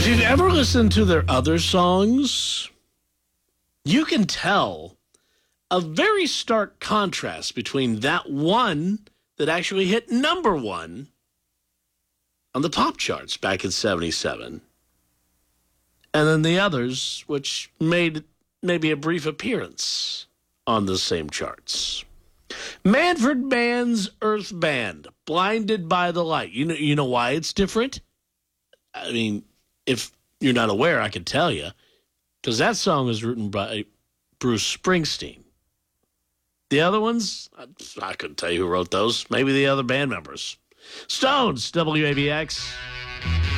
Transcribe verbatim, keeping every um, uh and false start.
you've ever listened to their other songs, you can tell a very stark contrast between that one that actually hit number one on the pop charts back in seventy-seven, and then the others, which made maybe a brief appearance on the same charts. Manfred Mann's Earth Band, Blinded by the Light. You know, you know why it's different? I mean, if you're not aware, I can tell you, because that song is written by Bruce Springsteen. The other ones, I, I couldn't tell you who wrote those. Maybe the other band members. Stones, W A B X.